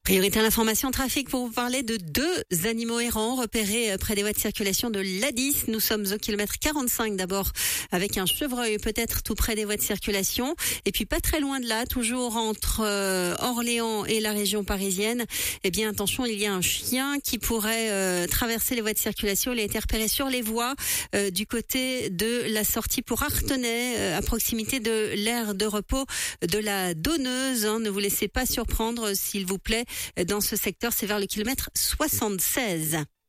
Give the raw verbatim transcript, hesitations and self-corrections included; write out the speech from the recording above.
Priorité à l'information trafic pour vous parler de deux animaux errants repérés près des voies de circulation de l'A dix. Nous sommes au kilomètre quarante-cinq d'abord avec un chevreuil peut-être tout près des voies de circulation. Et puis pas très loin de là, toujours entre euh, Orléans et la région parisienne, eh bien attention, il y a un chien qui pourrait euh, traverser les voies de circulation. Il a été repéré sur les voies euh, du côté de la sortie pour Artenay, euh, à proximité de l'aire de repos de la Donneuse. Hein. Ne vous laissez pas surprendre, s'il vous plaît. Dans ce secteur, c'est vers le kilomètre soixante-seize.